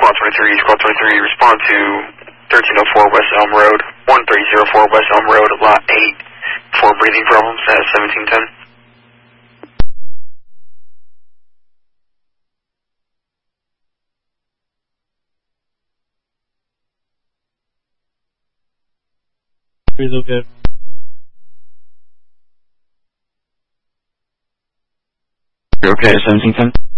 Squad 23, Squad 23, respond to 1304 West Elm Road, 1304 West Elm Road, Lot 8, for breathing problems at 1710. Breathe okay. You're okay at 1710?